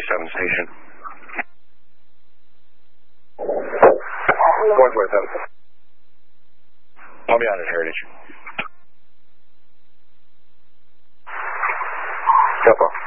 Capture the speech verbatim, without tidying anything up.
twenty-seven station. one twenty-seven. I'll be out at Heritage. Tempo.